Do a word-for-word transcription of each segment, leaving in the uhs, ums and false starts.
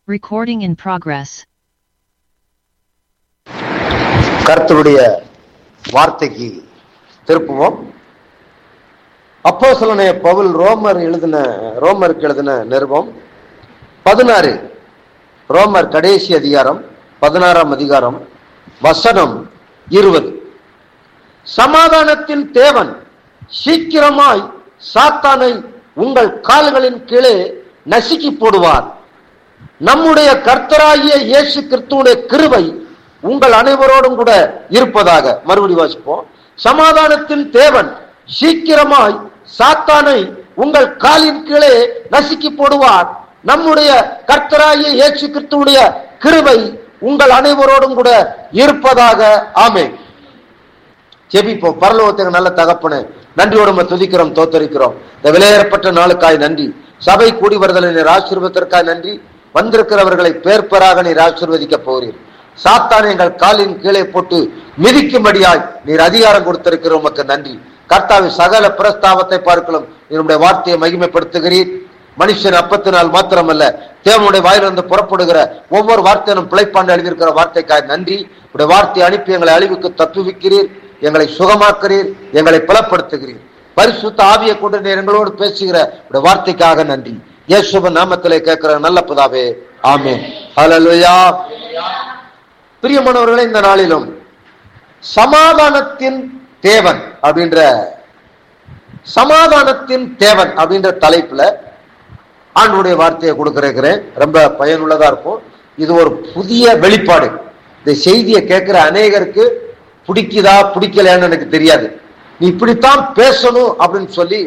Recording in progress. கர்த்தருடைய வார்த்தைக்கு திருப்புவோம். அப்போஸ்தலனாகிய பவுல் ரோமர் எழுதின ரோமருக்கு எழுதின நிருபம் பதினாறு, ரோமர் கடைசி அதிகாரம் பதினாறாம் அதிகாரம் வசனம் இருபது. சமாதானத்தின் தேவன் சீக்கிரமாய் சாத்தானை உங்கள் கால்களின் கீழே நசுக்கி போடுவார். நம்முடைய கர்த்தராகிய இயேசு கிறிஸ்துவுடைய கிருபை உங்கள் அனைவரோடும் கூட இருப்பதாக. மறுபடி வாசிப்போம். சமாதானத்தின் தேவன் சீக்கிரமாய் சாத்தானை உங்கள் காலின் கீழே நசுக்கி போடுவார். நம்முடைய கர்த்தராகிய இயேசு கிறிஸ்துவுடைய கிருபை உங்கள் அனைவரோடும் கூட இருப்பதாக. ஆமென். ஜெபிப்போம். பரலோகத்துக்கு நல்ல தகப்பனே, நன்றியோடு துதிக்கிறோம், தோத்தரிக்கிறோம். இந்த விலையேறப்பட்ட நாளுக்காய் நன்றி. சபை கூடி வருதலை நீர் ஆசீர்வதிப்பதற்காய் நன்றி. வந்திருக்கிறவர்களை பேர்பெறாக நீர் ஆசீர்வதிக்க போகிறீர். சாத்தானை எங்கள் காலின் கீழே போட்டு மிதிக்கும்படியாய் நீர் அதிகாரம் கொடுத்திருக்கிற உமக்கு நன்றி. கர்த்தாவை சகல பிரஸ்தாபத்தை பார்க்கலாம் என்னுடைய வார்த்தையை மகிமைப்படுத்துகிறீர். மனுஷன் அப்பத்தினால் மாத்திரமல்ல, தேவனுடைய வாயிலிருந்து புறப்படுகிற ஒவ்வொரு வார்த்தையிலும் பிழைப்பாண்டு எழுதியிருக்கிற வார்த்தைக்காய் நன்றி. உடைய வார்த்தையை அனுப்பி எங்களை அழிவுக்கு தப்புவிக்கிறீர், எங்களை சுகமாக்குறீர், எங்களை பலப்படுத்துகிறீர். பரிசுத்த ஆவியை கொண்டு நீர் எங்களோடு பேசுகிற உடைய வார்த்தைக்காக நன்றி. இயேசுவின் நாமத்திலே கேட்கிற நல்ல பிதாவே, ஆமென். ஹல்லேலூயா. பிரியமானவர்களே, இந்த நாளிலும் சமாதானத்தின் தேவன் அப்படின்ற சமாதானத்தின் தேவன் அப்படின்ற தலைப்புல ஆண்டவருடைய வார்த்தையை கொடுக்கிறேன். ரொம்ப பயனுள்ளதா இருக்கும். இது ஒரு புதிய வெளிப்பாடு. இந்த செய்தியை கேட்கிற அநேகருக்கு பிடிக்குதா பிடிக்கலையான்னு எனக்கு தெரியாது. நீ இப்படித்தான் பேசணும் அப்படின்னு சொல்லி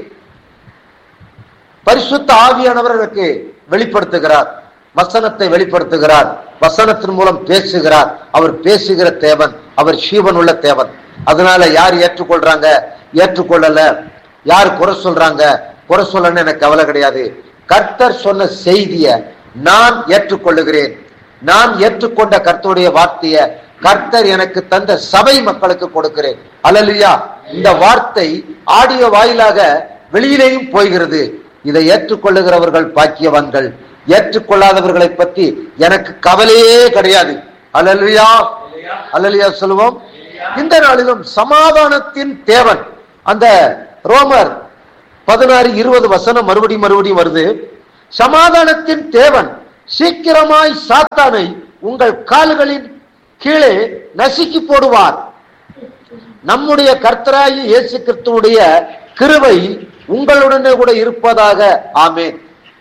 பரிசுத்த ஆவியானவர்களுக்கு வெளிப்படுத்துகிறார். வசனத்தை வெளிப்படுத்துகிறார். வசனத்தின் மூலம் பேசுகிறார். அவர் பேசுகிற தேவன், அவர் ஜீவன் உள்ள தேவன். அதனால யார் ஏற்றுக்கொள்றாங்க, ஏற்றுக்கொள்ளல, யார் குறை சொல்றாங்க, குறை சொல்லன்னு எனக்கு கவலை கிடையாது. கர்த்தர் சொன்ன செய்திய நான் ஏற்றுக்கொள்ளுகிறேன். நான் ஏற்றுக்கொண்ட கர்த்தருடைய வார்த்தைய கர்த்தர் எனக்கு தந்த சபை மக்களுக்கு கொடுக்கிறேன். அல்லேலூயா. இந்த வார்த்தை ஆடியோ வாயிலாக வெளியிலேயும் போகிறது. இதை ஏற்றுக்கொள்ளுகிறவர்கள் பாக்கியவான்கள். ஏற்றுக்கொள்ளாதவர்களை பத்தி எனக்கு கவலையே கிடையாது. அல்லேலூயா, அல்லேலூயா சொல்லுவோம். இந்த நாளிலும் சமாதானத்தின் தேவன், அந்த ரோமர் பதினாறு இருபது வசனம் மறுபடி மறுபடியும் வருது. சமாதானத்தின் தேவன் சீக்கிரமாய் சாத்தானை உங்கள் கால்களின் கீழே நசுக்கி போடுவார். நம்முடைய கர்த்தராகிய இயேசு கிறிஸ்துவுடைய கிருபை உங்களுடனே கூட இருப்பதாக. ஆமென்.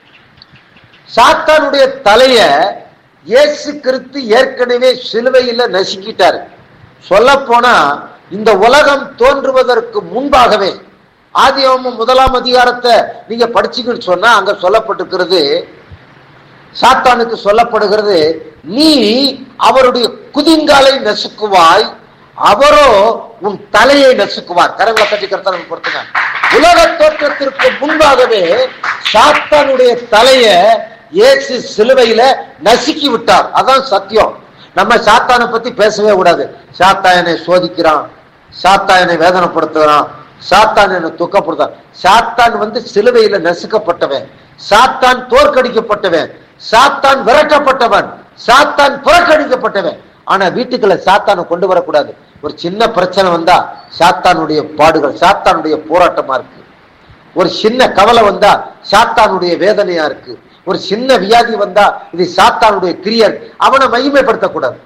சாத்தானுடைய தலைய இயேசு கிறிஸ்து ஏற்கனவே சிலுவையில நசுக்கிட்டார். சொல்ல போனா இந்த உலகம் தோன்றுவதற்கு முன்பாகவே, ஆதியாகமம் முதலாம் அதிகாரத்தை நீங்க படிச்சுக்கிட்டு சொன்னா அங்க சொல்லப்பட்டிருக்கிறது, சாத்தானுக்கு சொல்லப்படுகிறது, நீ அவருடைய குதிங்காலை நசுக்குவாய், அவரோ உன் தலையை நசுக்குவார். கரங்களை கட்டி கர்த்தரை பொறுத்துங்க. உலக தோற்றத்திற்கு முன்பாகவே சாத்தானுடைய தலைய இயேசு சிலுவையில நசுக்கி விட்டார். அதான் சத்தியம். நம்ம சாத்தானை பத்தி பேசவே கூடாது. சாத்தான் என்னை சோதிக்கிறான், சாத்தான் என்னை வேதனைப்படுத்துகிறான், சாத்தான் என்னை துக்கப்படுத்தான். சாத்தான் வந்து சிலுவையில நசுக்கப்பட்டவன், சாத்தான் தோற்கடிக்கப்பட்டவன், சாத்தான் விரட்டப்பட்டவன், சாத்தான் புறக்கணிக்கப்பட்டவன். ஆனா வீட்டுக்குள்ள சாத்தானை கொண்டு வரக்கூடாது. ஒரு சின்ன பிரச்சனை வந்தா சாத்தானுடைய பாடுகள், சாத்தானுடைய போராட்டமா இருக்கு. ஒரு சின்ன கவலை வந்தா சாத்தானுடைய வேதனையா இருக்கு. ஒரு சின்ன வியாதி வந்தா இது சாத்தானுடைய கிரியர். அவனை மகிமைப்படுத்தக்கூடாது.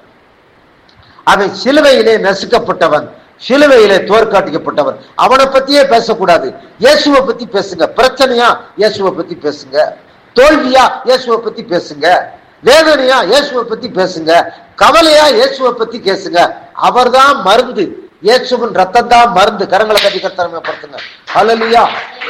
அவன் சிலுவையிலே நசுக்கப்பட்டவன், சிலுவையிலே தோற்காட்டிக்கப்பட்டவன். அவனை பத்தியே பேசக்கூடாது. இயேசுவை பத்தி பேசுங்க. பிரச்சனையா இயேசுவை பத்தி பேசுங்க. தோல்வியா இயேசுவை பத்தி பேசுங்க. வேதனையா இயேசுவை பத்தி பேசுங்க. கவலையா இயேசுவை பத்தி பேசுங்க. அவர்தான் மருந்து. இயேசுவின் ரத்தம் தான் மருந்து. கரங்களை கட்டி கர்த்தரமைப்படுத்துங்க. ஹல்லேலூயா.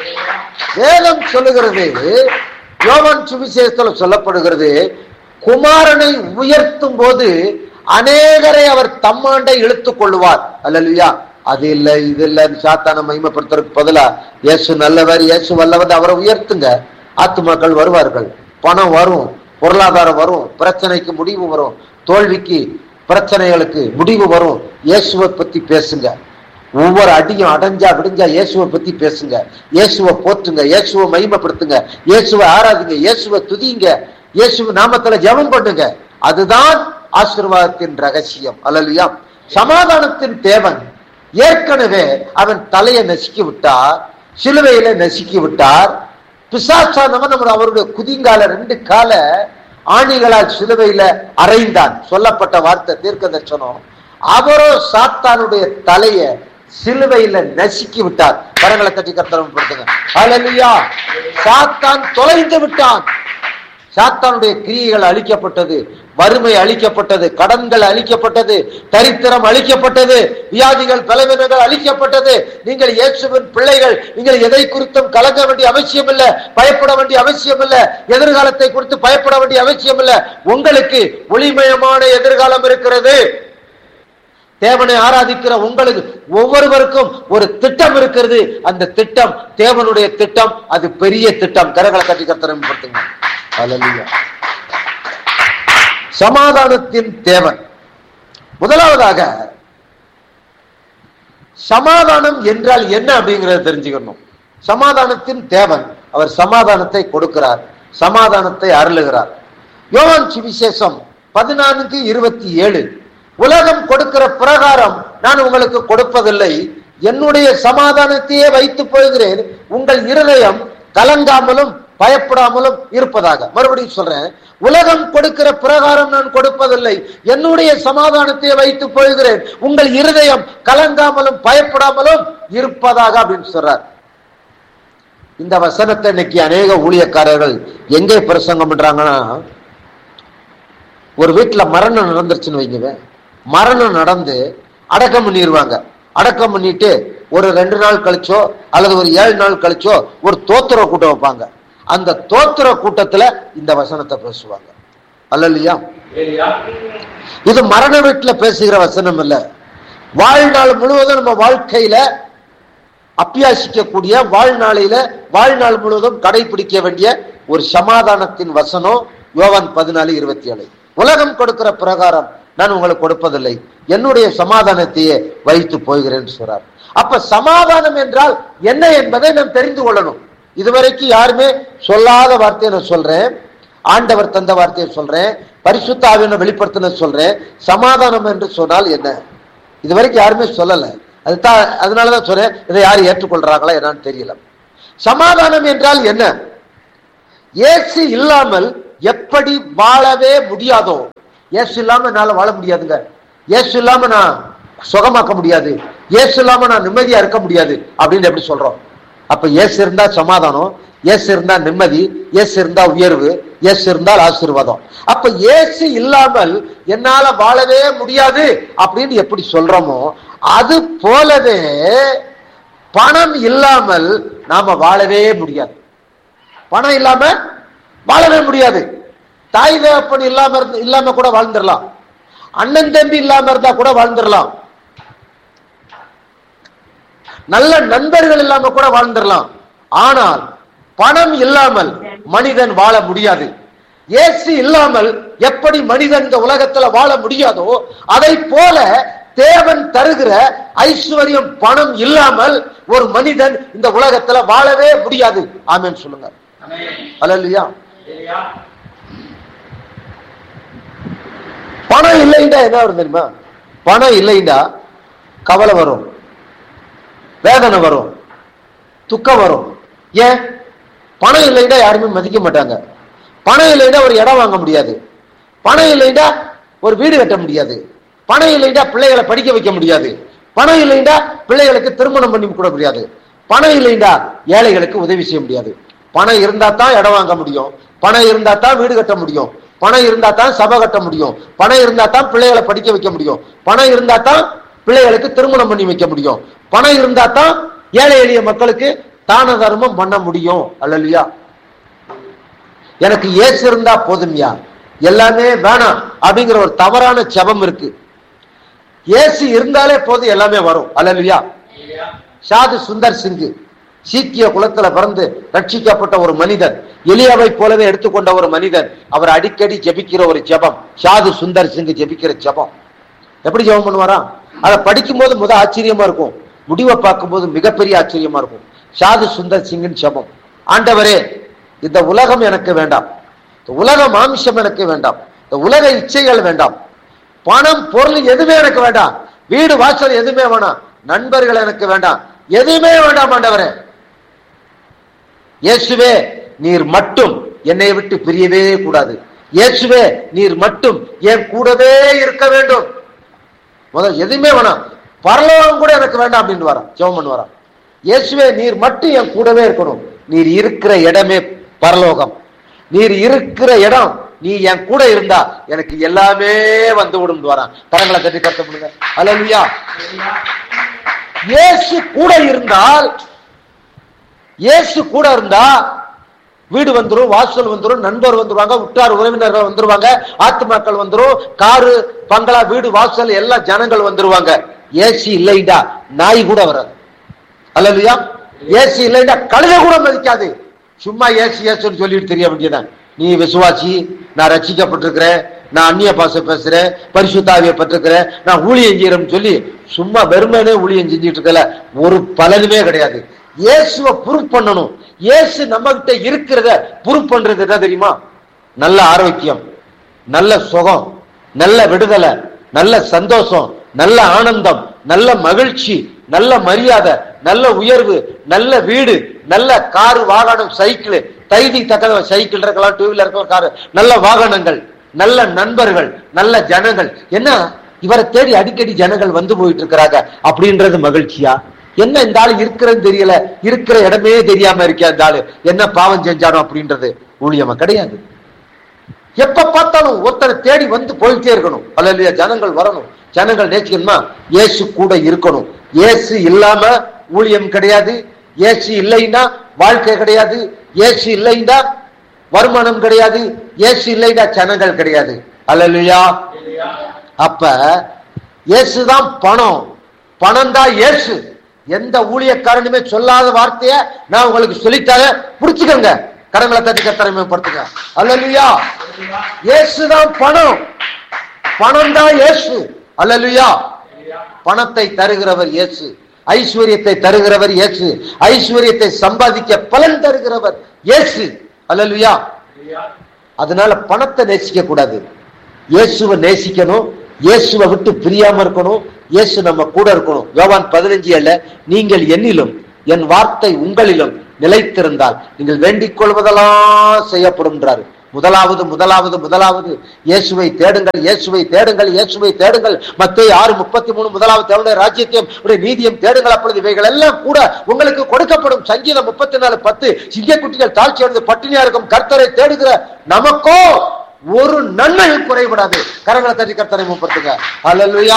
வேதம் சொல்லுகிறது, யோவான் சுவிசேஷத்துல சொல்லப்படுகிறது, குமாரனை உயர்த்தும் போது அநேகரை அவர் தம்மாண்டை இழுத்துக் கொள்வார். அல்லேலூயா. அது இல்ல இது இல்ல சாத்தான மகிமைப்படுத்துறதுக்கு பதிலா இயேசு நல்லவர், இயேசு வல்லவர், அவரை உயர்த்துங்க. ஆத்துமாக்கள் வருவார்கள், பணம் வரும், பொருளாதாரம் வரும், பிரச்சனைக்கு முடிவு வரும், தோல்விக்கு பிரச்சனைகளுக்கு முடிவு வரும். இயேசுவை பத்தி பேசுங்க. ஒவ்வொரு அடியும் அடைஞ்சா விடிஞ்சா இயேசுவை பத்தி பேசுங்க. இயேசுவை போற்றுங்க, இயேசுவை மகிமைப்படுத்துங்க, இயேசுவை ஆராதிங்க, இயேசுவை துதிங்க. இயேசு நாமத்துல ஜெபம் பண்ணுங்க. அதுதான் ஆசீர்வாதத்தின் ரகசியம். அல்லேலூயா. சமாதானத்தின் தேவன் ஏற்கனவே அவன் தலையை நசுக்கி விட்டார், சிலுவையில நசுக்கி விட்டார். பிசாசானவன் நம்ம அவருடைய குதிங்கால ரெண்டு கால ஆணிகளால் சிலுவையில அறைந்தான். சொல்லப்பட்ட வார்த்தை தீர்க்க தரிசனம். அவரோ சாத்தானுடைய தலைய சிலுவையில நசுக்கி விட்டார். கரங்களை தட்டி கர்த்தரை படுத்துங்க. ஹல்லேலூயா. சாத்தான் தொலைந்து விட்டான். சாத்தானுடைய கிரியைகள் அழிக்கப்பட்டது, வறுமை அழிக்கப்பட்டது, கடன்கள் அழிக்கப்பட்டது, தரித்திரம் அழிக்கப்பட்டது, வியாதிகள் பலவீனங்கள் அழிக்கப்பட்டது. நீங்கள் இயேசுவின் பிள்ளைகள். நீங்கள் எதை குறித்தும் கலங்க வேண்டிய அவசியம் இல்லை, பயப்பட வேண்டிய அவசியம் இல்லை, எதிர்காலத்தை குறித்து பயப்பட வேண்டிய அவசியம் இல்லை. உங்களுக்கு ஒளிமயமான எதிர்காலம் இருக்கிறது. தேவனை ஆராதிக்கிற உங்களுக்கு ஒவ்வொருவருக்கும் ஒரு திட்டம் இருக்கிறது. அந்த திட்டம் தேவனுடைய திட்டம். அது பெரிய திட்டம். கரங்களை கட்டி கர்த்தரை படுத்துங்க. ஹல்லேலூயா. சமாதானத்தின் தேவன். முதலாவதாக சமாதானம் என்றால் என்ன அப்படிங்கறத தெரிஞ்சுக்கணும். சமாதானத்தின் தேவன் அவர் சமாதானத்தை கொடுக்கிறார், சமாதானத்தை அருளுகிறார். யோவான் சுவிசேஷம் பதினான்கு இருபத்தி ஏழு, உலகம் கொடுக்கிற பிரகாரம் நான் உங்களுக்கு கொடுப்பதில்லை, என்னுடைய சமாதானத்தையே வைத்து போகிறேன், உங்கள் இருதயம் கலங்காமலும் பயப்படாமலும் இருப்பதாக. மறுபடியும் சொல்றேன், உலகம் கொடுக்கிற பிரகாரம் நான் கொடுப்பதில்லை, என்னுடைய சமாதானத்தை வைத்து போகிறேன், உங்கள் இருதயம் கலங்காமலும் பயப்படாமலும் இருப்பதாக அப்படின்னு சொல்றார். இந்த வசனத்தை இன்னைக்கு அநேக ஊழியக்காரர்கள் எங்கே பிரசங்கம் பண்றாங்கன்னா, ஒரு வீட்டுல மரணம் நடந்துருச்சுன்னு வைங்க, மரணம் நடந்து அடக்கம் பண்ணிடுவாங்க. அடக்கம் பண்ணிட்டு ஒரு ரெண்டு நாள் கழிச்சோ அல்லது ஒரு ஏழு நாள் கழிச்சோ ஒரு தோத்திர கூட்டம் வைப்பாங்க. அந்த தோத்திர கூட்டத்துல இந்த வசனத்தை பேசுவாங்க. அல்லேலூயா. இது மரண வீட்டுல பேசுகிற வசனம் இல்ல. வாழ்நாள் முழுவதும் நம்ம வாழ்க்கையில அப்பியாசிக்கக்கூடிய, வாழ்நாளில வாழ்நாள் முழுவதும் கடைபிடிக்க வேண்டிய ஒரு சமாதானத்தின் வசனம் யோவான் பதினாலு இருபத்தி ஏழு. உலகம் கொடுக்கிற பிரகாரம் நான் உங்களுக்கு கொடுப்பதில்லை, என்னுடைய சமாதானத்தையே வைத்து போகிறேன் சொல்றார். அப்ப சமாதானம் என்றால் என்ன என்பதை நாம் தெரிந்து கொள்ளணும். இதுவரைக்கும் யாருமே சொல்லாத வார்த்தையை நான் சொல்றேன், ஆண்டவர் தந்த வார்த்தையை சொல்றேன், பரிசுத்த ஆவியை வெளிப்படுத்தின சொல்றேன். சமாதானம் என்று சொன்னால் என்ன, இதுவரைக்கும் யாருமே சொல்லல. அதுதான், அதனாலதான் சொல்றேன், இதை யாரும் ஏற்றுக்கொள்றாங்களா என்னன்னு தெரியல. சமாதானம் என்றால் என்ன? இயேசு இல்லாமல் எப்படி வாழவே முடியாதோ, இயேசு இல்லாம என்னால வாழ முடியாதுங்க, இயேசு இல்லாம நான் சுகமாக்க முடியாது, இயேசு இல்லாம நான் நிம்மதியா இருக்க முடியாது அப்படின்னு எப்படி சொல்றோம்? அப்ப இயேசு இருந்தா சமாதானம், இயேசு இருந்தா நிம்மதி, இயேசு இருந்தா உயர்வு, இயேசு இருந்தால் ஆசீர்வாதம். அப்ப இயேசு இல்லாமல் என்னால வாழவே முடியாது அப்படின்னு எப்படி சொல்றோமோ, அது போலவே பணம் இல்லாமல் நாம வாழவே முடியாது. பணம் இல்லாம வாழவே முடியாது. தாய் தகப்பன் இல்லாம இல்லாம கூட வாழ்ந்துடலாம், அண்ணன் தம்பி இல்லாம இருந்தா கூட வாழ்ந்துடலாம், நல்ல நண்பர்கள் இல்லாம கூட வாழ்ந்துடலாம். ஆனால் பணம் இல்லாமல் மனிதன் வாழ முடியாது. இயேசு இல்லாமல் எப்படி மனிதன் இந்த உலகத்துல வாழ முடியாதோ, அதை போல தேவன் தருகிற ஐஸ்வர்யம் பணம் இல்லாமல் ஒரு மனிதன் இந்த உலகத்துல வாழவே முடியாது. ஆமென் சொல்லுங்க. அல்லேலூயா. பணம் இல்லைண்டா என்ன வரும் தெரியுமா? பணம் இல்லைண்டா கவலை வரும், வேதனை வரும், துக்கம் வரும். ஏன்? பணம் இல்லைண்டா யாருமே மதிக்க மாட்டாங்க. பணம் இல்லைண்டா ஒரு இடம் வாங்க முடியாது, பணம் இல்லைண்டா ஒரு வீடு கட்ட முடியாது, பணம் இல்லைண்டா பிள்ளைகளை படிக்க வைக்க முடியாது, பணம் இல்லைண்டா பிள்ளைகளுக்கு திருமணம் பண்ணி கூட முடியாது, பணம் இல்லைண்டா ஏழைகளுக்கு உதவி செய்ய முடியாது. பணம் இருந்தா தான் இடம் வாங்க முடியும், பணம் இருந்தா தான் வீடு கட்ட முடியும், பணம் இருந்தா தான் சபை கட்ட முடியும், பணம் இருந்தா தான் பிள்ளைகளை படிக்க வைக்க முடியும், பணம் இருந்தா தான் பிள்ளைகளுக்கு திருமணம் பண்ணி வைக்க முடியும், பணம் இருந்தா தான் ஏழை எளிய மக்களுக்கு தான தர்மம் பண்ண முடியும். அல்லேலூயா. எனக்கு இயேசு இருந்தா போதும்யா, எல்லாமே வேணாம் அப்படிங்கிற ஒரு தவறான ஜெபம் இருக்கு. இயேசு இருந்தாலே போதும், எல்லாமே வரும். அல்லேலூயா. சாது சுந்தர் சிங் சீக்கிய குலத்துல பிறந்து ரட்சிக்கப்பட்ட ஒரு மனிதன், எலியாவை போலவே எடுத்துக்கொண்ட ஒரு மனிதன். அவர் அடிக்கடி ஜெபிக்கிற ஒரு ஜெபம் சாது சுந்தர் சிங் ஜெபிக்கிற ஜெபம். எப்படி ஜெபம் பண்ணுவாராம்? அதை படிக்கும் போது முத ஆச்சரியமா இருக்கும், முடிவை பார்க்கும் போது மிகப்பெரிய ஆச்சரியமா இருக்கும். சாது சுந்தர் சிங்கின் ஜெபம், ஆண்டவரே இந்த உலகம் எனக்கு வேண்டாம், உலக மாமிசம் எனக்கு வேண்டாம், இந்த உலக இச்சைகள் வேண்டாம், பணம் பொருள் எதுவுமே எனக்கு வேண்டாம், வீடு வாசல் எதுவுமே வேணாம், நண்பர்கள் எனக்கு வேண்டாம், எதுவுமே வேண்டாம் ஆண்டவரே. இயேசுவே நீர் மட்டும் என்னை விட்டு பிரியவே கூடாது. இயேசுவே நீர் மட்டும் என் கூடவே இருக்க வேண்டும். முதல் எதுவுமே வேணாம், பரலோகம் கூட எனக்கு வேண்டாம் அப்படின்னு வரான், ஜெபம் பண்ண வரான். இயேசுவே நீர் மட்டும் என் கூடவே இருக்கணும். நீர் இருக்கிற இடமே பரலோகம். நீர் இருக்கிற இடம், நீ என் கூட இருந்தா எனக்கு எல்லாமே வந்து விடும் வரான். கரங்களை தட்டி கட்ட முடியுங்க. அல்லேலூயா. இயேசு கூட இருந்தால், இயேசு கூட இருந்தா வீடு வந்துரும், வாசல் வந்துரும், நண்பர் வந்துருவாங்க, உற்றார் உறவினர்கள் வந்துருவாங்க, ஆத்துமாக்கள் வந்துரும், காரு பங்களா வீடு வாசல் எல்லா ஜனங்கள் வந்துருவாங்க. ஏசி இல்லைடா நாய் கூட வராது. அல்லேலூயா. ஏசி இல்லைடா கழுதை கூட மதிக்காது. சும்மா ஏசி ஏசுன்னு சொல்லிட்டு தெரிய வேண்டியதான். நீ விசுவாசி, நான் ரட்சிக்கப்பட்டிருக்கிறேன், நான் அந்நிய பாச பேசுறேன், பரிசுத்தாவியை பெற்றிருக்கிறேன், நான் ஊழியம் செய்யறேன்னு சொல்லி சும்மா வெறுமனே ஊழியம் செஞ்சுட்டு இருக்கல, ஒரு பலனுமே கிடையாது. இயேசுவை ப்ரூவ் பண்ணணும். இயேசு நம்ம கிட்ட இருக்கிறத ப்ரூவ் பண்றது என்ன தெரியுமா? நல்ல ஆரோக்கியம், நல்ல சுகம், நல்ல விடுதலை, நல்ல சந்தோஷம், நல்ல ஆனந்தம், நல்ல மகிழ்ச்சி, நல்ல மரியாதை, நல்ல உயர்வு, நல்ல வீடு, நல்ல காரு வாகனம், சைக்கிள், தைதி தக்க சைக்கிள் இருக்கலாம், டூ வீலர் இருக்கலாம், காரு, நல்ல வாகனங்கள், நல்ல நண்பர்கள், நல்ல ஜனங்கள். என்ன இவரை தேடி அடிக்கடி ஜனங்கள் வந்து போயிட்டு இருக்கிறாங்க அப்படின்றது மகிழ்ச்சியா? என்ன இந்த ஆளு இருக்கிறது தெரியல, இருக்கிற இடமே தெரியாம இருக்க இந்த ஆளு என்ன பாவம் செஞ்சானோ அப்படின்றது ஊழியமா கிடையாது. எப்ப பார்த்தாலும் ஒருத்தரை தேடி வந்து போயிட்டே இருக்கணும். அல்லேலூயா. ஜனங்கள் வரணும், ஜனங்கள் நேசிக்கணுமா? இயேசு கூட இருக்கணும். இயேசு இல்லாம ஊழியம் கிடையாது. இயேசு இல்லைன்னா வாழ்க்கை கிடையாது. இயேசு இல்லைன்னா வருமானம் கிடையாது. இயேசு இல்லைன்னா ஜனங்கள் கிடையாது. அல்லேலூயா. அப்ப இயேசுதான் பணம், பணம் தான் இயேசு. எந்த ஊழியக்காரனுமே சொல்லாத வார்த்தைய நான் உங்களுக்கு சொல்லித்தார, புடிச்சுக்கங்க. கடங்களை தட்டி கத்தரமைப்படுத்துங்க. அல்லேலூயா. இயேசுதான் பணம், பணம் தான் இயேசு. அல்லேலூயா. பணத்தை தருகிறவர் இயேசு, ஐஸ்வர்யத்தை தருகிறவர் இயேசு, ஐஸ்வர்யத்தை சம்பாதிக்க பலன் தருகிறவர் இயேசு. அல்லேலூயா. அதனால பணத்தை நேசிக்க கூடாது, இயேசுவை நேசிக்கணும். இயேசுவை விட்டு பிரியாம இருக்கணும். இயேசு நம்ம கூட இருக்கணும். யோவான் பதினஞ்சு ஏழுல நீங்கள் என்னிலும் என் வார்த்தை உங்களிலும் நிலைத்திருந்தால் நீங்கள் வேண்டிக் கொள்வதெல்லாம் செய்யப்படும். முதலாவது முதலாவது முதலாவது இயேசுவை தேடுங்கள், இயேசுவை தேடுங்கள், இயேசுவை தேடுங்கள். மத்தேயு ஆறு முப்பத்தி மூணு முதலாவது தேவனுடைய ராஜ்யத்தையும் நீதியும் தேடுங்கள், அப்பொழுது இவைகள் எல்லாம் கூட உங்களுக்கு கொடுக்கப்படும். சங்கீதம் முப்பத்தி நாலு பத்து சிங்கக்குட்டிகள் தாழ்ச்சி அடைந்து பட்டினியா இருக்கும் கர்த்தரை தேடுகிற நமக்கோ ஒரு நன்மையும் குறைபடாது. கரங்களை தட்டி கர்த்தரை முப்படுத்துங்க. அல்லேலூயா.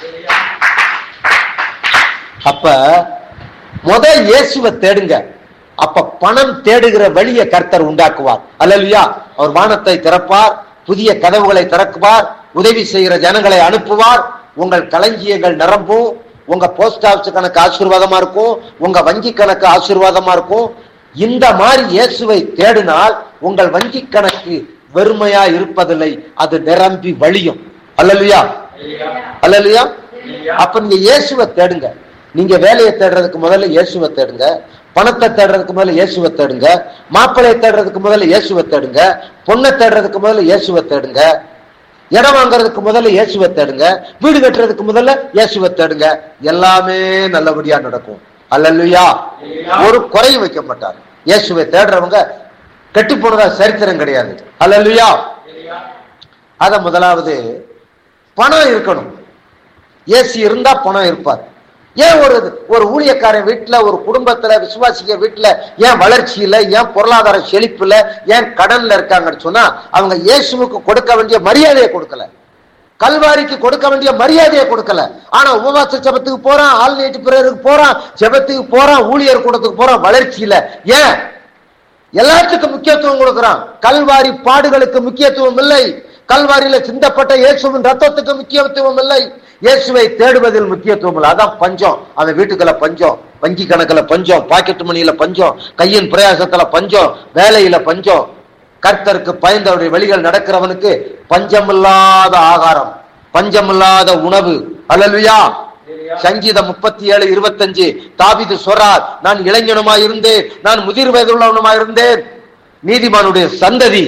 அப்ப முத இயேசுவை தேடுங்க, அப்ப பணம் தேடுகிற வழியை கர்த்தர் உண்டாக்குவார். அல்லேலூயா. அவர் வானத்தை திறப்பார், புதிய கதவுகளை திறக்குவார், உதவி செய்கிற ஜனங்களை அனுப்புவார், உங்கள் களஞ்சியங்கள் நிரம்பும், உங்க போஸ்ட் ஆபீஸ் கணக்கு ஆசீர்வாதமா இருக்கும், உங்க வங்கி கணக்கு ஆசீர்வாதமா இருக்கும். இந்த மாதிரி இயேசுவை தேடினால் உங்கள் வங்கி கணக்கு வெறுமையா இருப்பதில்லை, அது நிரம்பி வழியும். அல்லேலூயா. அல்லேலூயா. அப்ப நீங்க இயேசுவை தேடுங்க. நீங்க வேலையை தேடுறதுக்கு முதல்ல இயேசுவை தேடுங்க, பணத்தை தேடுறதுக்கு முதல்ல இயேசுவை தேடுங்க, மாப்பிள்ளையை தேடுறதுக்கு முதல்ல இயேசுவை தேடுங்க, பொண்ணை தேடுறதுக்கு முதல்ல இயேசுவை தேடுங்க, இடம் வாங்குறதுக்கு முதல்ல இயேசுவை தேடுங்க, வீடு கட்டுறதுக்கு முதல்ல இயேசுவை தேடுங்க. எல்லாமே நல்லபடியா நடக்கும். அல்லேலூயா. ஒரு குறை வைக்க மாட்டார். இயேசுவை தேடுறவங்க கெட்டு போனதா சரித்திரம் கிடையாது. அல்லேலூயா. அத முதலாவது பணம் இருக்கணும். இயேசு இருந்தா பணம் இருப்பார். ஏன் ஒரு ஒரு ஊழியக்காரன் வீட்டுல, ஒரு குடும்பத்துல, விசுவாசிக்க வீட்டுல ஏன் வளர்ச்சியில, ஏன் பொருளாதார செழிப்புல, ஏன் கடன்ல இருக்காங்கன்னு சொன்னா அவங்க இயேசுவுக்கு கொடுக்க வேண்டிய மரியாதையை கொடுக்கல, கல்வாரிக்கு கொடுக்க வேண்டிய மரியாதையை கொடுக்கல. ஆனா உபவாச ஜெபத்துக்கு போறான், ஆல் நைட் பிரேயருக்கு போறான், ஜெபத்துக்கு போறான், ஊழியர் கூடத்துக்கு போறான், வளர்ச்சியில. ஏன்? எல்லாத்துக்கும் முக்கியத்துவம் கொடுக்கிறான், கல்வாரி பாடுகளுக்கு முக்கியத்துவம் இல்லை, கல்வாரியில சிந்தப்பட்ட இயேசுவின் ரத்தத்துக்கு முக்கியத்துவம் இல்லை, இயேசுவை தேடுவதில் முக்கியத்துவம் இல்லை. அதான் பஞ்சம். அவன் வீட்டுக்குள்ள பஞ்சம், வங்கி கணக்குல பஞ்சம், பாக்கெட் மணியில பஞ்சம், கையின் பிரயாசத்துல பஞ்சம், வேலையில பஞ்சம். கர்த்தருக்கு பயந்தவருடைய வழிகள் நடக்கிறவனுக்கு பஞ்சமில்லாத ஆகாரம், பஞ்சமில்லாத உணவு. அல்லேலூயா. சங்கீதம் முப்பத்தி ஏழு இருபத்தஞ்சு தாவீது சொல்றார், நான் இளைஞனுமாய் இருந்தேன், நான் முதிர் வயதுள்ளவனுமாய் இருந்தேன், நீதிமானுடைய சந்ததி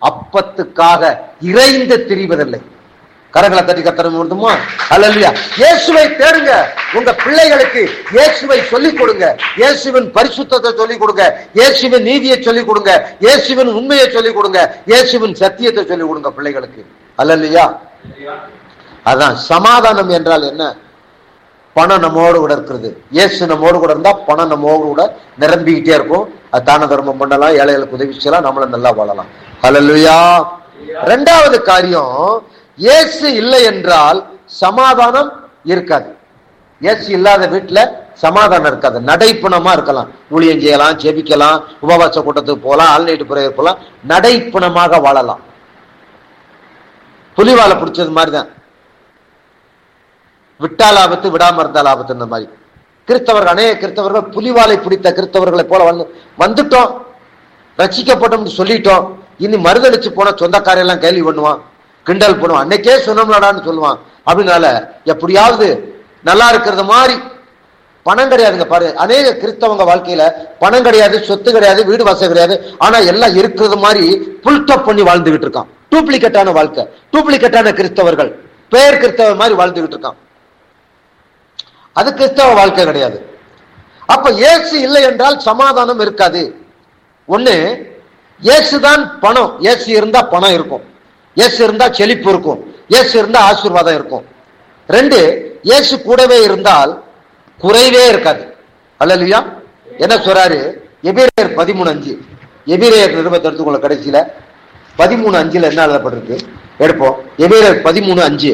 அப்பத்துக்காக இறைந்து திரிவதில்லை. கரங்களை தட்டி கத்தர முடியுமா? அல்லேலூயா. இயேசுவை தேடுங்க. உங்க பிள்ளைகளுக்கு இயேசுவை சொல்லிக் கொடுங்க. இயேசுவின் பரிசுத்தத்தை சொல்லிக் கொடுங்க. இயேசுவின் நீதியை சொல்லிக் கொடுங்க. இயேசுவின் உண்மையை சொல்லிக் கொடுங்க. இயேசுவின் சத்தியத்தை சொல்லிக் கொடுங்க பிள்ளைகளுக்கு. அல்லேலூயா. அதான் சமாதானம் என்றால் என்ன? பணம் நம்மோடு கூட இருக்கிறது. இயேசு நம்மோடு கூட இருந்தா பணம் நம்மோடு கூட நிரம்பிக்கிட்டே இருக்கும். அது தான தர்மம் பண்ணலாம், ஏழைகளுக்கு உதவி செய்யலாம், நம்மள நல்லா வாழலாம். அல்லேலூயா. இரண்டாவது காரியம், இயேசு இல்லை என்றால் சமாதானம் இருக்காது. இயேசு இல்லாத வீட்டுல சமாதானம் இருக்காது. நடைப்பணமா இருக்கலாம், ஊழியம் செய்யலாம், ஜெபிக்கலாம், உபவாச கூட்டத்துக்கு போகலாம், ஆல்நைட் பிரேயர் போகலாம், நடைப்பணமாக வாழலாம். புலிவாலை பிடிச்சது மாதிரிதான், விட்டால் ஆபத்து, விடாம இருந்தால் ஆபத்து. இந்த மாதிரி கிறிஸ்தவர்கள், அநேக கிறிஸ்தவர்கள் புலிவாலை பிடித்த கிறிஸ்தவர்களை போல வந்து வந்துட்டோம், ரட்சிக்கப்பட்டோம் சொல்லிட்டோம், இனி மறுதளிச்சு போன சொந்தக்காரையெல்லாம் கேள்வி பண்ணுவான், கிண்டல் பண்ணுவான், அன்னைக்கே சொன்னோம்லடான்னு சொல்லுவான். அப்படினால எப்படியாவது நல்லா இருக்கிறது மாதிரி. பணம் கிடையாதுங்க பாரு, அநேக கிறிஸ்தவங்க வாழ்க்கையில பணம் கிடையாது, சொத்து கிடையாது, வீடு வசதி கிடையாது, ஆனா எல்லாம் இருக்கிறது மாதிரி புல்டப் பண்ணி வாழ்ந்துகிட்டு இருக்கான். டூப்ளிகேட்டான வாழ்க்கை, டூப்ளிகேட்டான கிறிஸ்தவர்கள், பேர் கிறிஸ்தவ மாதிரி வாழ்ந்துகிட்டு இருக்கான். அது கிறிஸ்தவ வாழ்க்கை கிடையாது. அப்ப இயேசு இல்லை என்றால் சமாதானம் இருக்காது. ஒண்ணு, இயேசுதான் பணம். இயேசு இருந்தா பணம் இருக்கும், இயேசு இருந்தா செழிப்பு இருக்கும், இயேசு இருந்தா ஆசீர்வாதம் இருக்கும். ரெண்டு, இயேசு கூடவே இருந்தால் குறைவே இருக்காது. அல்லேலூயா. என்ன சொல்றாரு? எபிரேயர் பதிமூணு அஞ்சு, எபிரேயர் நிருபத்தை எடுத்துக்கொள்ள கடைசியில பதிமூணு அஞ்சுல என்ன எழுதப்பட்டிருக்கு எடுப்போம். எபிரேயர் பதிமூணு அஞ்சு,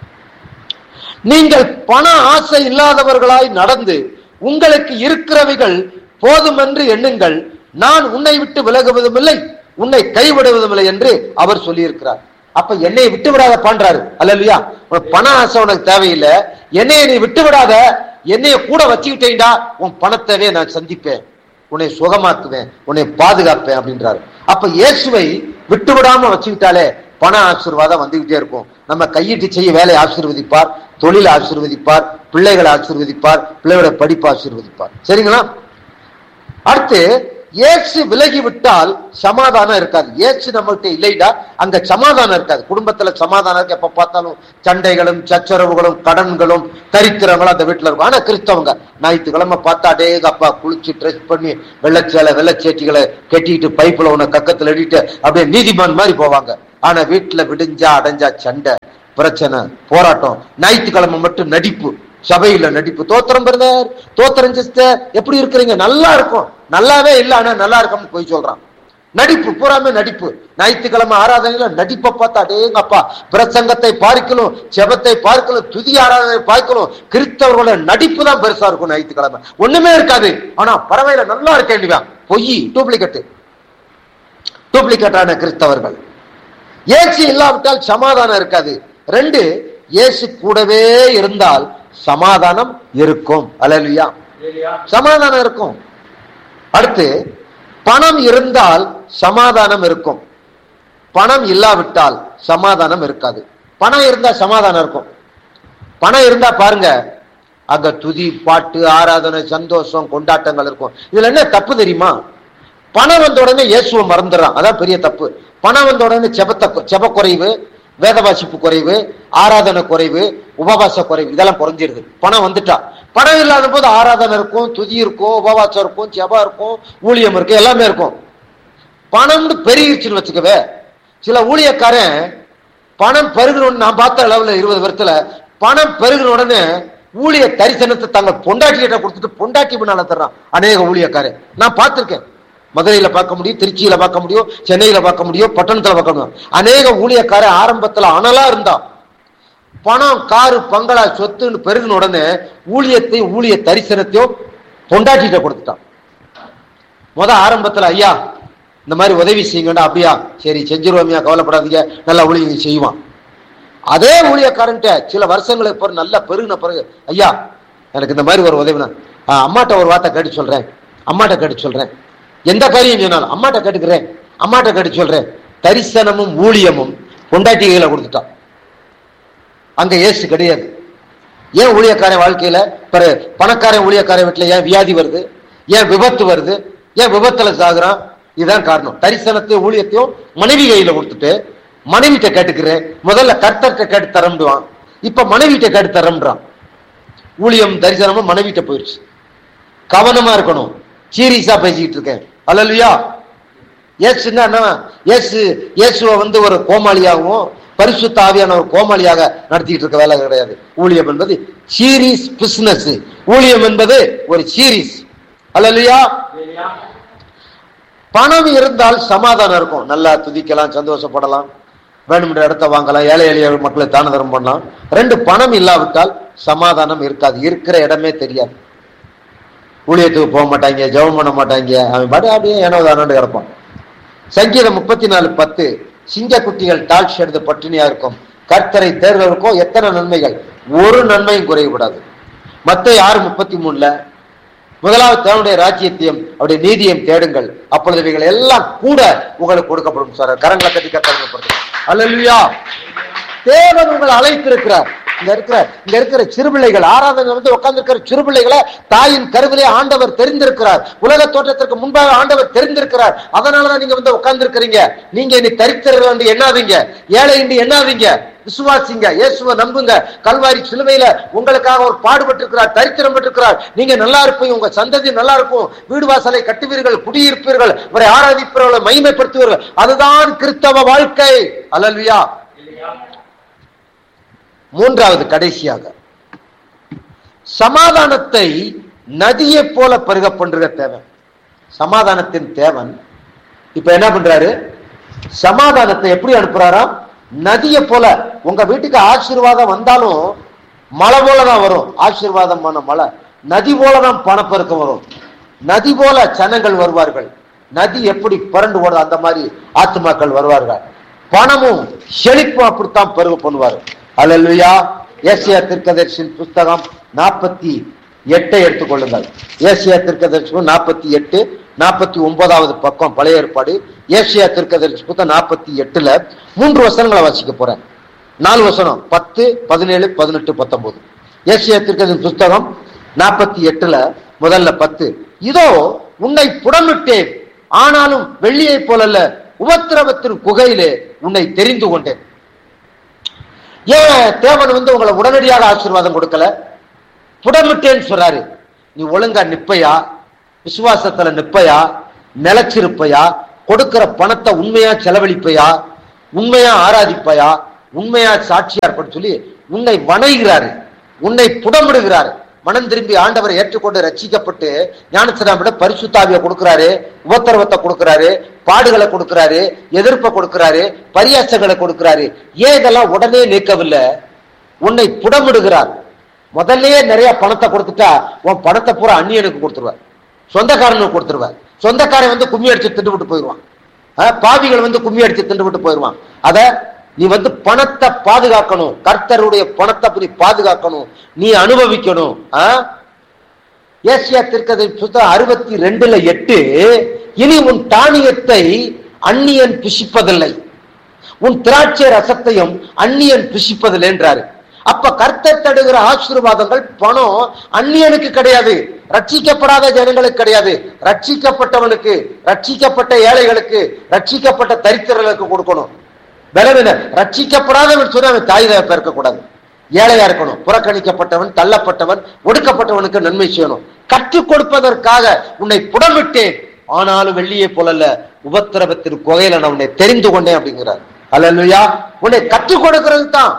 நீங்கள் பண ஆசை இல்லாதவர்களாய் நடந்து உங்களுக்கு இருக்கிறவைகள் போதும் என்று எண்ணுங்கள், நான் உன்னை விட்டு விலகுவதும் இல்லை, உன்னை கைவிடுவதும் இல்லை என்று அவர் சொல்லி இருக்கிறார். அப்ப என்னை விட்டு விடாத பண்றாரு. அல்லேலூயா. பண ஆசை உனக்கு தேவையில்லை, என்னைய நீ விட்டு விடாத, என்னைய கூட வச்சுக்கிட்டேன்டா, உன் பணத்தவே நான் சந்திப்பேன், உன்னை சுகமாக்குவேன், உன்னை பாதுகாப்பேன் அப்படின்றாரு. அப்ப இயேசுவை விட்டு விடாம வச்சுக்கிட்டாலே பண ஆசீர்வாதம் வந்துகிட்டே இருக்கும். நம்ம கையிட்டு செய்ய வேலையை ஆசீர்வதிப்பார், தொழில் ஆசீர்வதிப்பார், பிள்ளைகளை ஆசீர்வதிப்பார், பிள்ளைகளோட படிப்பு ஆசீர்வதிப்பார். சரிங்களா? அடுத்து, இயேசு விலகி விட்டால் சமாதானம் இருக்காது. இயேசு நம்மகிட்ட இல்லைடா, அங்க சமாதானம் இருக்காது. குடும்பத்துல சமாதானம் இருக்கு, எப்ப பார்த்தாலும் சண்டைகளும் சச்சரவுகளும் கடன்களும் தரித்திரங்களும் அந்த வீட்டுல இருக்கும். ஆனா கிறிஸ்தவங்க ஞாயிற்றுக்கிழமை பார்த்தா அடே அப்பா குளிச்சு ட்ரெஸ் பண்ணி வெள்ளச்சேலை வெள்ளச்சேட்டிகளை கட்டிட்டு பைப்புல உன கக்கத்துல எடிட்டு அப்படியே நீதிமான் மாதிரி போவாங்க. ஆனா வீட்டுல விடிஞ்சா அடைஞ்சா சண்டை, பிரச்சனை, போராட்டம். ஞாயிற்றுக்கிழமை மட்டும் நடிப்பு, சபையில நடிப்பு. தோத்திரம் பிரதர், தோத்திரம் சிஸ்டர், எப்படி இருக்கிறீங்க? நல்லா இருக்கும். நல்லாவே இல்லை, ஆனா நல்லா இருக்கும்னு போய் சொல்றான். நடிப்பு, பூராமே நடிப்பு. ஞாயிற்றுக்கிழமை ஆராதனையில நடிப்பை பார்த்தா அடேங்கப்பா, பிரசங்கத்தை பார்க்கலும், செபத்தை பார்க்கலும், துதி ஆராதனை பார்க்கலும், கிறிஸ்தவர்களோட நடிப்பு தான் பெருசா இருக்கும். ஞாயிற்றுக்கிழமை ஒண்ணுமே இருக்காது, ஆனா பறவையில நல்லா இருக்கேன். பொய், டூப்ளிகேட், டூப்ளிகேட்டான கிறிஸ்தவர்கள். இயேசு இல்லாவிட்டால் சமாதானம் இருக்காது. ரெண்டு, இயேசு கூடவே இருந்தால் சமாதானம் இருக்கும். அல்லேலூயா. சமாதானம் இருக்கும். அடுத்து, பணம் இருந்தால் சமாதானம் இருக்கும், பணம் இல்லாவிட்டால் சமாதானம் இருக்காது. பணம் இருந்தா சமாதானம் இருக்கும். பணம் இருந்தா பாருங்க, அங்க துதி பாட்டு ஆராதனை சந்தோஷம் கொண்டாட்டங்கள் இருக்கும். இதுல என்ன தப்பு தெரியுமா? பணம் வந்த உடனே இயேசுவை மறந்துடுறான், அதான் பெரிய தப்பு. பணம் வந்த உடனே செபத்த செப குறைவு, வேத வாசிப்பு குறைவு, ஆராதனை குறைவு, உபவாச குறைவு, இதெல்லாம் குறைஞ்சிருது. பணம் வந்துட்டா. பணம் இல்லாத போது ஆராதனை இருக்கும், துதி இருக்கும், உபவாசம் இருக்கும், செபம் இருக்கும், ஊழியம் இருக்கும், எல்லாமே இருக்கும். பணம் பெருகிருச்சுன்னு வச்சுக்கவே. சில ஊழியக்காரன் பணம் பெருகணும்னு நான் பார்த்த அளவுல இருபது வருஷத்துல பணம் பெருகின உடனே ஊழிய தரிசனத்தை தங்கள் பொண்டாட்டிகிட்ட கொடுத்துட்டு பொண்டாட்டி பின்னால தர்றான் அநேக ஊழியக்காரன். நான் பார்த்திருக்கேன். மதுரையில பார்க்க முடியும், திருச்சியில பார்க்க முடியும், சென்னையில பார்க்க முடியும், பட்டணத்துல பார்க்க முடியும். அநேக ஊழியக்கார ஆரம்பத்துல அனலா இருந்தான். பணம், காரு, பங்களா, சொத்துன்னு பெருகின உடனே ஊழியத்தையும் ஊழிய தரிசனத்தையும் பொண்டாட்டிட்ட கொடுத்துட்டான். முத ஆரம்பத்துல ஐயா இந்த மாதிரி உதவி செய்யுங்கடா, அப்படியா சரி செஞ்சிருவோமியா, கவலைப்படாதீங்க, நல்லா ஊழியம் செய்வான். அதே ஊழியக்காரன்ட்ட சில வருஷங்களுக்கு பிறகு நல்லா பெருகின பிறகு ஐயா எனக்கு இந்த மாதிரி ஒரு உதவினா அம்மாட்ட ஒரு வார்த்தை கேட்டு சொல்றேன், அம்மாட்ட கேட்டு சொல்றேன், எந்த காரியம் சொன்னாலும் அம்மாட்ட கேட்டுக்கிறேன், அம்மாட்ட கேட்டு சொல்றேன். தரிசனமும் ஊழியமும் பொண்டாட்டிகளை கொடுத்துட்டான். அங்க இயேசு கிடையாது. ஏன் ஊழியக்காரன் வாழ்க்கையில பணக்காரன் ஊழியக்காரன் வீட்டுல ஏன் வியாதி வருது, ஏன் விபத்து வருது, ஏன் விபத்துல சாகுறான்? இதுதான் காரணம். தரிசனத்தையும் ஊழியத்தையும் மனைவி கையில கொடுத்துட்டு மனைவிட்ட கேட்டுக்கிறேன், முதல்ல கர்த்தர்கிட்ட கேட்டு தரம்டுவான், இப்ப மனைவிட்ட கேட்டு தரம்ன்றான். ஊழியம் தரிசனமும் மனைவிட்ட போயிடுச்சு. கவனமா இருக்கணும். சீரியஸா பேசிக்கிட்டு இருக்கேன். அல்லேலூயா. இயேசுன்னா இயேசு இயேசுவை வந்து ஒரு கோமாளியாகவும் பரிசுத்த ஆவியான ஒரு கோமாளியாக நடத்திட்டு இருக்க வேலை கிடையாது. ஊழியம் என்பது சீரியஸ் பிசினஸ். ஊழியம் என்பது ஒரு சீரியஸ். அல்லேலூயா. பணம் இருந்தால் சமாதானம் இருக்கும். நல்லா துதிக்கலாம், சந்தோஷப்படலாம், வேணும்ன்ற இடத்த வாங்கலாம், ஏழை எளிய மக்களை தான தரம் பண்ணலாம். ரெண்டு, பணம் இல்லாவிட்டால் சமாதானம் இருக்காது. இருக்கிற இடமே தெரியாது. ஊழியத்துக்கு போக மாட்டாங்க, ஜெபம் பண்ண மாட்டாங்க, அவன் பாட்டு அப்படியே ஏனோ தானோன்னு கிடப்பான். சங்கீதம் முப்பத்தி நாலு பத்து, சிங்க குட்டிகள் தாழ்ச்சி எடுத்து பட்டினியா இருக்கும், கர்த்தரை தேர்தலுக்கும் எத்தனை நன்மைகள், ஒரு நன்மையும் குறையக்கூடாது. மத்தேயு ஆறு முப்பத்தி மூணுல முதலாவது தேவனுடைய ராஜ்யத்தையும் அவருடைய நீதியையும் தேடுங்கள், அப்பொழுது இவைகள் எல்லாம் கூட உங்களுக்கு கொடுக்கப்படும். சார் கரங்களை கட்டி கட்டப்படுது. அல்லேலூயா. தேவன் உங்களை அழைத்திருக்கிறார். இங்க இருக்கிற இங்க இருக்கிற சிறுபிள்ளைகள், ஆராதனை வந்து உட்கார்ந்து இருக்கிற சிறுபிள்ளைகளை தாயின் கருவிலே ஆண்டவர் தெரிந்திருக்கிறார். உலக தோற்றத்திற்கு முன்பாக ஆண்டவர் தெரிந்திருக்கிறார். அதனாலதான் நீங்க வந்து உட்கார்ந்து இருக்கிறீங்க. நீங்க இனி தரித்திரர்கள் என்று எண்ணாதீங்க, ஏழை என்று எண்ணாதீங்க, விசுவாசிங்க, இயேசுவை நம்புங்க. கல்வாரி சிலுவையில உங்களுக்காக ஒரு பாடுபட்டு இருக்கிறார், தரித்திரம் பெற்றிருக்கிறார். நீங்க நல்லா இருப்பீங்க, உங்க சந்ததி நல்லா இருக்கும், வீடு வாசலை கட்டுவீர்கள், குடியிருப்பீர்கள், அவரை ஆராதிப்பவர்களை மகிமைப்படுத்துவீர்கள். அதுதான் கிறிஸ்தவ வாழ்க்கை. அல்லேலூயா. மூன்றாவது, கடைசியாக, சமாதானத்தை நதியை போல பருக பண்ற தேவன். சமாதானத்தின் தேவன் இப்ப என்ன பண்றாரு? சமாதானத்தை எப்படி அனுப்புறாராம்? நதியை போல. உங்க வீட்டுக்கு ஆசீர்வாதம் வந்தாலும் மழை போலதான் வரும். ஆசீர்வாதமான மழை நதி போலதான் பணப்பெருக்கம் வரும். நதி போல ஜனங்கள் வருவார்கள். நதி எப்படி புரண்டு ஓடுது அந்த மாதிரி ஆத்துமாக்கள் வருவார்கள். பணமும் செழிப்பும் அப்படித்தான் பெருக பண்ணுவார். அல்லேலூயா. ஏசியா தீர்க்கதரிசியின் புஸ்தகம் நாற்பத்தி எட்டை எடுத்துக்கொள்ளுங்கள். ஏசியா தீர்க்கதரிசி நாற்பத்தி எட்டு நாற்பத்தி ஒன்பதாவது பக்கம் பழைய ஏற்பாடு. ஏசியா தீர்க்கதரிசி புத்தகம் நாற்பத்தி எட்டுல மூன்று வசனங்களை வாசிக்க போறேன். நாலு வசனம், பத்து, பதினேழு, பதினெட்டு, பத்தொன்பது. ஏசியா தீர்க்கதரிசி புஸ்தகம் நாற்பத்தி எட்டுல முதல்ல பத்து, இதோ உன்னை புடமிட்டேன், ஆனாலும் வெள்ளியை போலல்ல, உபத்திரவத்தின் குகையிலே உன்னை தெரிந்து கொண்டேன். ஏன் தேவன் வந்து உங்களை உடனடியாக ஆசீர்வாதம் கொடுக்கல? புடமிட்டேன்னு சொல்றாரு. நீ ஒழுங்கா நிப்பையா, விசுவாசத்துல நிப்பையா, நிலைச்சிருப்பையா, கொடுக்கிற பணத்தை உண்மையா செலவழிப்பையா, உண்மையா ஆராதிப்பையா, உண்மையா சாட்சியா இருப்பன்னு சொல்லி உன்னை வணைகிறாரு, உன்னை புடமிடுகிறாரு. மனம் திரும்பி ஆண்டவரை ஏற்றுக்கொண்டு ரட்சிக்கப்பட்டு ஞானஸ்நானம் பரிசுத்தாவியை கொடுக்கிறாரு, உபத்திரவத்தை கொடுக்கிறாரு, பாடுகளை கொடுக்கிறாரு, எதிர்ப்பை கொடுக்கிறாரு, பரியாசங்களை கொடுக்கிறாரு. ஏன் இதெல்லாம் உடனே நீக்கவில்லை? உன்னை புடமிடுகிறார். முதல்லயே நிறைய பணத்தை கொடுத்துட்டா உன் பணத்தை பூரா அந்நியனுக்கு கொடுத்துருவார், சொந்தக்காரனுக்கு கொடுத்துருவார். சொந்தக்காரன் வந்து கும்மி அடிச்சு திண்டு விட்டு போயிடுவான், பாவிகள் வந்து கும்மி அடிச்சு திண்டு விட்டு போயிடுவான். அத நீ வந்து பணத்தை பாதுகாக்கணும், கர்த்தருடைய பணத்தை நீ பாதுகாக்கணும், நீ அனுபவிக்கணும். ஏசியா தீர்க்கதரிசி புத்தகம் அறுபத்தி ரெண்டுல எட்டு, இனி உன் தானியத்தை அந்நியன் புசிப்பதில்லை, உன் திராட்சை ரசத்தையும் அந்நியன் புசிப்பதில்லை என்றாரு. அப்ப கர்த்தர் தடுகிற ஆசீர்வாதங்கள் பணம் அந்நியனுக்கு கிடையாது, ரட்சிக்கப்படாத ஜனங்களுக்கு கிடையாது, ரட்சிக்கப்பட்டவனுக்கு, ரட்சிக்கப்பட்ட ஏழைகளுக்கு, ரட்சிக்கப்பட்ட தரித்திரர்களுக்கு கொடுக்கணும். பலவீன ரட்சிக்கப்படாதவன் சொன்ன அவன் தாய் தகப்ப இருக்கக்கூடாது, ஏழையா இருக்கணும், புறக்கணிக்கப்பட்டவன், தள்ளப்பட்டவன், ஒடுக்கப்பட்டவனுக்கு நன்மை செய்யணும். கற்றுக் கொடுப்பதற்காக உன்னை புடமிட்டேன், ஆனாலும் வெள்ளியை போலல்ல, உபத்திரவத்தின் குகையில நான் உன்னை தெரிந்து கொண்டேன் அப்படிங்கிறார். அல்லேலூயா. உன்னை கற்றுக் கொடுக்கிறது தான்.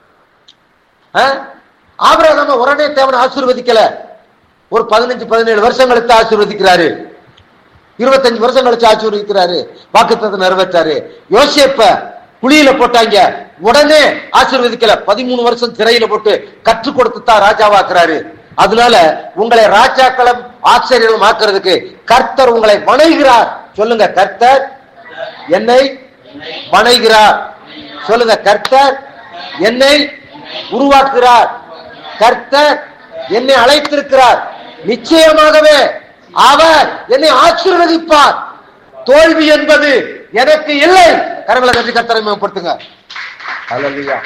ஆபிரகாமை உடனே தேவன் ஆசீர்வதிக்கல, ஒரு பதினஞ்சு பதினேழு வருஷம் கழித்து ஆசீர்வதிக்கிறாரு, இருபத்தஞ்சு வருஷம் கழிச்சு ஆசீர்வதிக்கிறாரு, வாக்குத்தத்தத்தை நிறைவேற்றாரு. யோசேப்ப குழியில போட்டாங்க, உடனே ஆசீர்வதிக்கல, பதிமூணு வருஷம் சிறையில போட்டு கற்றுக் கொடுத்துதான் ராஜாவாக்குறாரு. அதனால உங்களை ராஜாக்களும் ஆச்சரியம் ஆக்குறதுக்கு கர்த்தர் உங்களை வணைகிறார். சொல்லுங்க, கர்த்தர் என்னை வணைகிறார். சொல்லுங்க, கர்த்தர் என்னை உருவாக்குகிறார், கர்த்தர் என்னை அழைத்திருக்கிறார். நிச்சயமாகவே அவர் என்னை ஆசீர்வதிப்பார். தோல்வி என்பது எனக்கு இல்லை. கரங்களை கட்டி கர்த்தரை மேம்படுத்துங்க. அல்லேலூயா.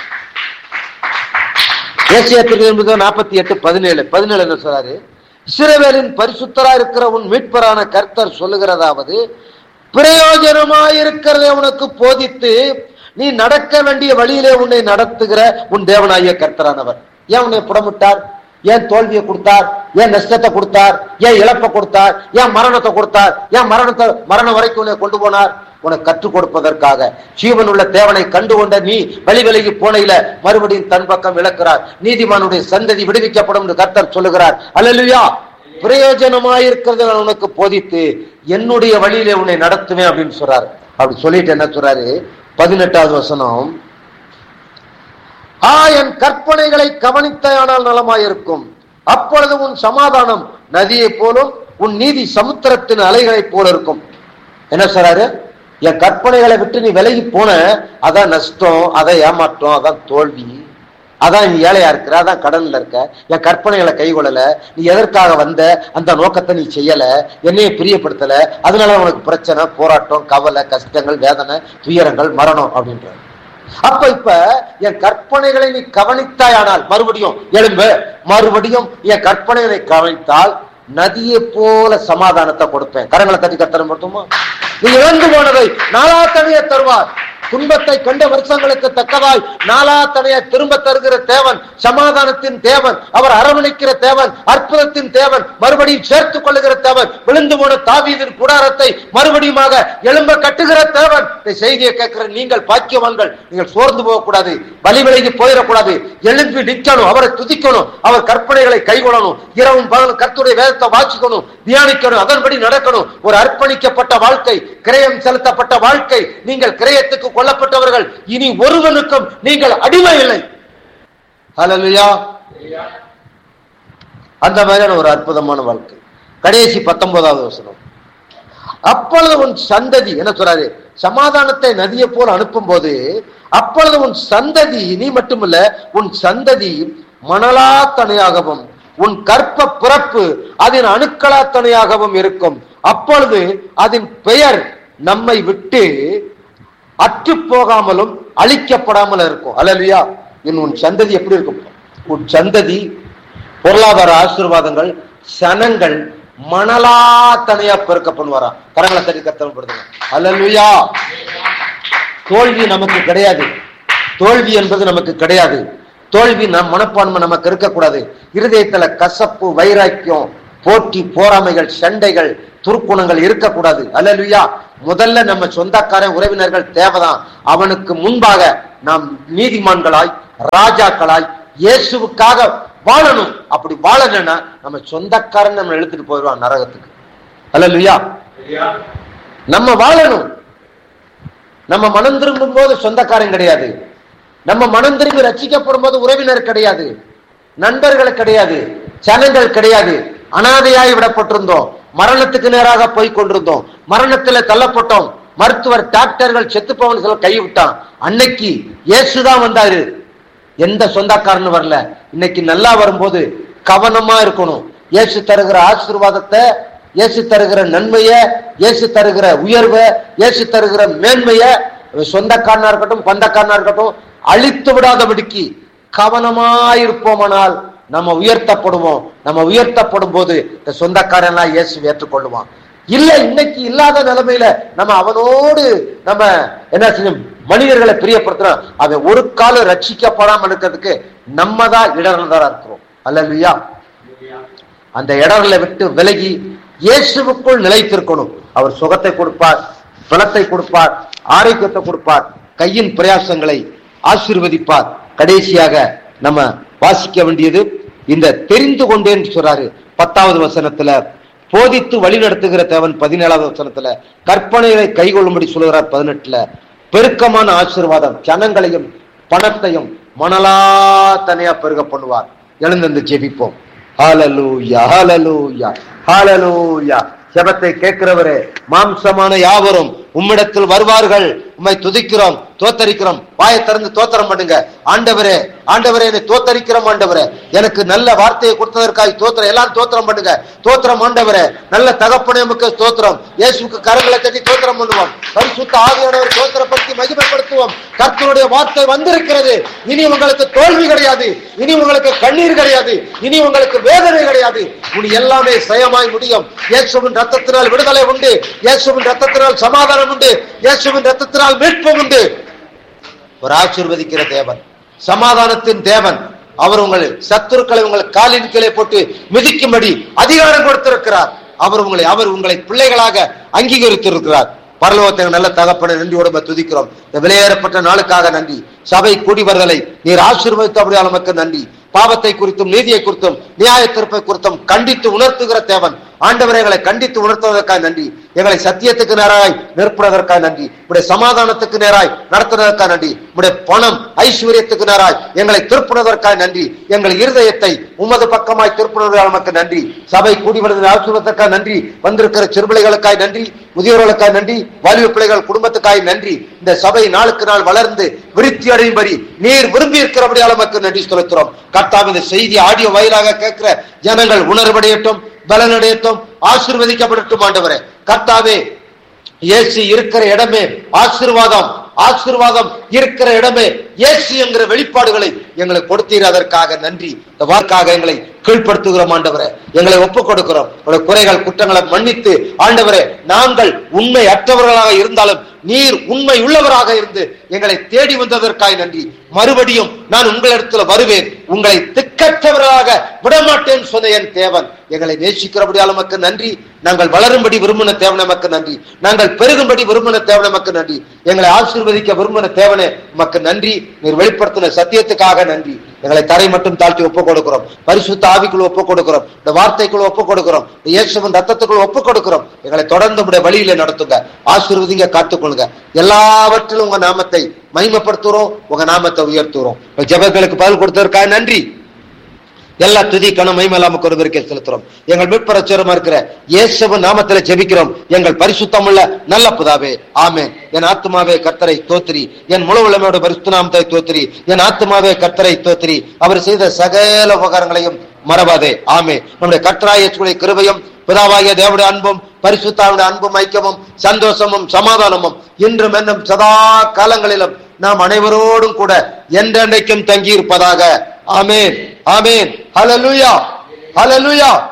ஏசியா தீர்க்கதரிசி நாற்பத்தி எட்டு பதினேழு பதினேழு என்ன சொல்றாரு? இஸ்ரவேலின் பரிசுத்தரா இருக்கிற உன் மீட்பரான கர்த்தர் சொல்லுகிறதாவது, பிரயோஜனமாயிருக்கிறதை உனக்கு போதித்து நீ நடக்க வேண்டிய வழியிலே உன்னை நடத்துகிற உன் தேவனாகிய கர்த்தரானவர். ஏன் உன்னை புடமிட்டார்? ஏன் தோல்வியை கொடுத்தார்? ஏன் நஷ்டத்தை கொடுத்தார்? ஏன் இழப்பை கொடுத்தார்? ஏன் மரணத்தை கொடுத்தார்? ஏன் மரணத்தை மரணம் வரைக்கும் உன்னை கொண்டு போனார்? உனக்கு கற்றுக் கொடுப்பதற்காக. ஜீவன் உள்ள தேவனை கண்டுகொண்ட நீ வழி விலகி போனையில மறுபடியும் தன் பக்கம் இழக்கிறார். நீதிமானுடைய சந்ததி விடுவிக்கப்படும் என்று கர்த்தர் சொல்லுகிறார். அல்லேலூயா. பிரயோஜனமாயிருக்கிறது நான் உனக்கு போதித்து என்னுடைய வழியிலே உன்னை நடத்துவேன் அப்படின்னு சொல்றாரு. அப்படி சொல்லிட்டு என்ன சொல்றாரு? பதினெட்டாவது வசனம், ஆ என் கற்பனைகளை கவனித்தானால் நலமாயிருக்கும், அப்பொழுது உன் சமாதானம் நதியை போலும் உன் நீதி சமுத்திரத்தின் அலைகளை போல இருக்கும். என்ன சொல்றாரு? என் கற்பனைகளை விட்டு நீ விலகி போன, அதான் நஷ்டம், அதான் ஏமாற்றம், அதான் தோல்வி, அதான் நீ ஏழையா இருக்கிற, அதான் கடன்ல இருக்க. என் கற்பனைகளை கை கொள்ளல, நீ எதற்காக வந்த அந்த நோக்கத்தை நீ செய்யல, என்னைய பிரியப்படுத்தல, அதனால உனக்கு பிரச்சனை, போராட்டம், கவலை, கஷ்டங்கள், வேதனை, துயரங்கள், மரணம் அப்படின்ற. அப்ப இப்ப என் கற்பனைகளை நீ கவனித்தாயானால், மறுபடியும் எழும்பு, மறுபடியும் என் கற்பனைகளை கவனித்தால் நதியை போல சமாதானத்தை கொடுப்பேன். கரங்களை தட்டி கத்தரம் மட்டுமா? நீ இழந்து போனதை நாலாத்தனைய தருவார். துன்பத்தை கண்ட வருஷங்களுக்கு தக்கதாய் நாலாத்தனைய திரும்ப தருகிற தேவன், சமாதானத்தின் தேவன், அவர் அரவணைக்கிற தேவன், அற்புதத்தின் தேவன், மறுபடியும் சேர்த்துக் கொள்ளுகிற தேவன், விழுந்து போன தாவீதின் கூடாரத்தை மறுபடியும் எழும்ப கட்டுகிற தேவன். இந்த செய்தியை கேட்கிற நீங்கள் பாக்கியவான்கள். நீங்கள் சோர்ந்து போகக்கூடாது, வழி விலகி போயிடக்கூடாது, எழும்பி நிற்கணும், அவரை துதிக்கணும், அவர் கற்பனைகளை கைகொள்ளணும், இரவும் பகலும் கர்த்தருடைய வேதத்தை வாசிக்கணும், தியானிக்கணும், அதன்படி நடக்கணும். ஒரு அர்ப்பணிக்கப்பட்ட வாழ்க்கை, கிரயம் செலுத்தப்பட்ட வாழ்க்கை. நீங்கள் கிரயத்துக்கு கொல்லப்பட்டவர்கள், இனி ஒருவனுக்கும் நீங்கள் அடிமை இல்லை. ஹல்லேலூயா. அந்த மாதிரியான ஒரு அற்புதமான வாழ்க்கை. கடைசி பத்தொன்பதாவது வசனம், அப்பொழுது உன் சந்ததி என்ன சொல்றாரு? சமாதானத்தை நதியை போல அனுப்பும் போது, அப்பொழுது உன் சந்ததி, நீ மட்டுமல்ல உன் சந்ததி மணலாத்தனையாகவும் உன் கற்ப பிறப்பு அதன் அணுக்களாத்தனையாகவும் இருக்கும். அப்பொழுது அதன் பெயர் நம்மை விட்டு அற்று போகாமலும் அழிக்கப்படாமல் இருக்கும். அல்லேலூயா. இன்னும் உன் சந்ததி எப்படி இருக்கும்? உன் சந்ததி பொருளாதார ஆசீர்வாதங்கள், சனங்கள் மணலா தனியா பெருக்க பண்ணுவாரா? கரங்களை தட்டி கர்த்தர் படுத்துங்க. அல்லேலூயா. தோல்வி நமக்கு கிடையாது. தோல்வி என்பது நமக்கு கிடையாது. தோல்வி நம் மனப்பான்மை நமக்கு இருக்கக்கூடாது. இருதயத்துல கசப்பு, வைராக்கியம், போட்டி, போராமைகள், சண்டைகள், துர்க்குணங்கள் இருக்கக்கூடாது. அல்லேலூயா. முதல்ல நம்ம சொந்தக்காரன், உறவினர்கள் தேவைதான். அவனுக்கு முன்பாக நாம் நீதிமான்களாய், ராஜாக்களாய், இயேசுவுக்காக வாழணும். அப்படி வாழணும்னா நம்ம சொந்தக்காரன் நம்ம இழுத்துட்டு போயிடுவான் நரகத்துக்கு. அல்லேலூயா. நம்ம வாழணும். நம்ம மனம் திரும்பும் போது சொந்தக்காரன் கிடையாது. நம்ம மனம் திரும்பி ரட்சிக்கப்படும் போது உறவினர் கிடையாது, நண்பர்கள் கிடையாது, சனங்கள் கிடையாது. அனாதையாய் விடப்பட்டிருந்தோம், மரணத்துக்கு நேராக போய் கொண்டிருந்தோம், மரணத்துல தள்ளப்பட்டோம். மருத்துவர், டாக்டர்கள், செத்துப்பவன் சில கை விட்டான். அன்னைக்கு இயேசுதான் வந்தாரு. எந்த சொந்தக்காரன்னு வரல. இன்னைக்கு நல்லா வரும்போது கவனமா இருக்கணும். இயேசு தருகிற ஆசீர்வாதத்தை, இயேசு தருகிற நன்மைய, இயேசு தருகிற உயர்வை, இயேசு தருகிற மேன்மைய சொந்தக்காரனா இருக்கட்டும், பந்தக்காரனா இருக்கட்டும், அழித்து விடாதபடிக்கு கவனமாயிருப்போமானால் நம்ம உயர்த்தப்படுவோம். நம்ம உயர்த்தப்படும் போது இந்த சொந்தக்காரன்லாம் இயேசு ஏற்றுக்கொள்ளுவான். இல்ல, இன்னைக்கு இல்லாத நிலைமையில நம்ம அவனோடு நம்ம என்ன செய்யும்? மனிதர்களை பிரியப்படுத்துறோம். அவன் ஒரு காலம் ரட்சிக்கப்படாம இருக்கிறதுக்கு நம்ம தான் இடர்லதான் இருக்கிறோம். அல்லேலூயா. அந்த இடர்களை விட்டு விலகி இயேசுவுக்குள் நிலைத்திருக்கணும். அவர் சுகத்தை கொடுப்பார், பலத்தை கொடுப்பார், ஆரோக்கியத்தை கொடுப்பார், கையின் பிரயாசங்களை ஆசீர்வதிப்பார். கடைசியாக நம்ம வாசிக்க வேண்டியது இந்த தெரிந்து கொண்டேன்னு சொல்றாரு பத்தாவது வசனத்துல, போதித்து வழி நடத்துகிற தேவன் பதினேழாவது வசனத்துல, கற்பனைகளை கைகொள்ளும்படி சொல்லுகிறார் பதினெட்டுல. பெருக்கமான ஆசீர்வாதம், ஜனங்களையும் பணத்தையும் மணலா தனியா பெருக பண்ணுவார். எழுந்து ஜெபிப்போம். ஹல்லேலூயா, ஹல்லேலூயா, ஹல்லேலூயா. ஜெபத்தை கேட்கிறவரே, மாம்சமான யாவரும் உம்மிடத்தில் வருவார்கள். உம்மை துதிக்கிறோம், தோத்தரிக்கிறோம். வாயை திறந்து தோத்திரம் பண்ணுங்க. ஆண்டவரே, ஆண்டவரே என்னை தோத்தரிக்கிறோம். ஆண்டவரே எனக்கு நல்ல வார்த்தையை கொடுத்ததற்காக தோத்திரம். எல்லாம் தோத்திரம் பண்ணுங்க. தோத்திரம் ஆண்டவரே, நல்ல தகப்பனே உமக்கு தோத்திரம். இயேசுவுக்கு கரங்களை தட்டி தோத்திரம் பண்ணுவோம். பரிசுத்த ஆவியானவர் தோத்திரப்படுத்தி மகிமைப்படுத்துவோம். கர்த்தருடைய வார்த்தை வந்திருக்கிறது. இனி உங்களுக்கு தோல்வி கிடையாது, இனி உங்களுக்கு கண்ணீர் கிடையாது, இனி உங்களுக்கு வேதனை கிடையாது. இனி எல்லாமே செயமாய் முடியும். இயேசுவின் ரத்தத்தினால் விடுதலை உண்டு, இயேசுவின் ரத்தத்தினால் சமாதானம் உண்டு, இயேசுவின் ரத்தத்தினால் மீட்பு உண்டு. ஒரு ஆசீர்வதிக்கிற தேவன், சமாதானத்தின் தேவன். அவர் உங்களை சத்துருக்களை உங்கள் காலின் கீழே போட்டு மிதிக்கும்படி அதிகாரம் கொடுத்திருக்கிறார். அவர் உங்களை அவர் உங்களை பிள்ளைகளாக அங்கீகரித்திருக்கிறார். பரலோகத்தை நல்ல தகப்பனை நன்றியோடு துதிக்கிறோம். இந்த விலையேறப்பட்ட நாளுக்காக நன்றி. சபை கூடி வருதலை நீர் ஆசீர்வதித்தபடியால் நமக்கு நன்றி. பாவத்தை குறித்தும் நீதியை குறித்தும் நியாய தீர்ப்பை குறித்தும் கண்டித்து உணர்த்துகிற தேவன் ஆண்டவரை எங்களை கண்டித்து உணர்த்துவதற்காக நன்றி. எங்களை சத்தியத்துக்கு நேராய் நிற்பதற்காக நன்றி. உடைய சமாதானத்துக்கு நேராய் நடத்துவதற்காக நன்றி. உடைய பணம் ஐஸ்வர்யத்துக்கு நேராய் எங்களை திருப்புவதற்காக நன்றி. எங்கள் இருதயத்தை உமது பக்கமாய் திருப்புவதற்காக நமக்கு நன்றி. சபை கூடி வருவதை ஆசீர்வதற்காக நன்றி. வந்திருக்கிற சிறுபிள்ளைகளுக்காக நன்றி, முதியோர்களுக்காக நன்றி, வாலிப பிள்ளைகள் குடும்பத்துக்காக நன்றி. இந்த சபை நாளுக்கு நாள் வளர்ந்து விருத்தி அடையும்படி நீர் விரும்பி இருக்கிறபடியால் நமக்கு நன்றி செலுத்துகிறோம். கர்த்தாவே, இந்த செய்தி ஆடியோ வாயிலாக கேட்கிற ஜனங்கள் உணர்வடையட்டும், பலனடையட்டும், ஆசீர்வதிக்கப்படட்டும். ஆண்டவரே கர்த்தாவே, இயேசு இருக்கிற இடமே ஆசீர்வாதம், ஆசீர்வாதம் இருக்கிற இடமே இயேசு என்கிற வெளிப்பாடுகளை எங்களுக்கு கொடுத்தீர். அதற்காக நன்றி. இந்த வாக்காக எங்களை கீழ்படுத்துகிறோம். ஆண்டவரே, எங்களை ஒப்புக் கொடுக்கிறோம். குறைகள் குற்றங்களை மன்னித்து ஆண்டவரே, நாங்கள் உண்மை அற்றவர்களாக இருந்தாலும் நீர் உண்மை உள்ளவராக இருந்து எங்களை தேடி வந்ததற்காக நன்றி. மறுபடியும் நான் உங்களிடத்துல வருவேன், உங்களை திக்கற்றவர்களாக விடமாட்டேன் சொன்ன என் தேவன் எங்களை நேசிக்கிறபடியால் நமக்கு நன்றி. நாங்கள் வளரும்படி விரும்பின தேவன் நமக்கு நன்றி. நாங்கள் பெருகும்படி விரும்பின தேவன் நமக்கு நன்றி. எங்களை ஆசீர்வதிக்க விரும்பின தேவனே நமக்கு நன்றி. நீர் வெளிப்படுத்தின சத்தியத்துக்காக நன்றி. எங்களை தரை மட்டும் தாழ்த்தி ஒப்புக் கொடுக்கிறோம். பரிசுத்த ஆவிக்குள் ஒப்புக் கொடுக்கிறோம். இந்த வார்த்தைக்குள் ஒப்புக் கொடுக்கிறோம். இயேசுவின் ரத்தத்துக்குள் ஒப்புக் கொடுக்கிறோம். எங்களை தொடர்ந்து உடைய வழியில நடத்துங்க, ஆசீர்வதிங்க, காத்துக்கொள்ளுங்க. எல்லாவற்றிலும் உங்க நாமத்தை மகிமைப்படுத்துறோம், உங்க நாமத்தை உயர்த்துறோம். ஜெபங்களுக்கு பதில் கொடுத்ததற்காக நன்றி. எல்லா துதி கணம் மகிமையெல்லாம் ஒருவருக்கே செலுத்துறோம். எங்கள் மீட்பரச்சரமா இருக்கிற இயேசுவின் நாமத்திலே ஜெபிக்கிறோம். எங்கள் பரிசுத்தமுள்ள நல்ல பிதாவே, ஆமென். என் ஆத்துமாவே கர்த்தரை தோத்திரி, என் முழு உலகமோட பரிசுத்த நாமத்தை தோத்திரி. என் ஆத்துமாவே கர்த்தரை தோத்திரி, அவர் செய்த சகல உபகாரங்களையும் மறவாதே. ஆமென். நம்முடைய கர்த்தராகிய இயேசுவின் கிருபையும் பிதாவாகிய தேவனுடைய அன்பும் பரிசுத்தாவினுடைய அன்பும் ஐக்கியமும் சந்தோஷமும் சமாதானமும் இன்றும் என்னும் சதா காலங்களிலும் நாம் அனைவரோடும் கூட என்றென்றைக்கும் தங்கி இருப்பதாக. ஆமென், ஆமென். ஹல்லேலூயா, ஹல்லேலூயா.